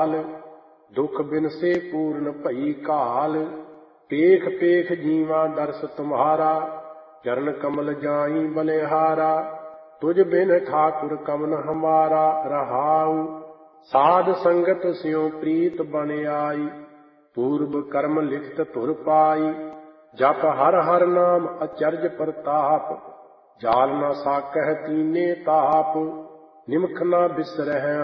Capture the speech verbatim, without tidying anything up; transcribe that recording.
दयाल, दुख बिन से पूर्ण भई काल। पेख पेख जीवा दर्श तुम्हारा, चरण कमल जाई बलिहारा। तुझ बिन ठाकुर कवन हमारा, रहाऊ साध संगत स्यों प्रीत बन आई। पूर्व कर्म लिखत धुर पाई, जप हर हर नाम अचरज प्रताप। जाल न साकह तीने ताप, निमख न बिसरह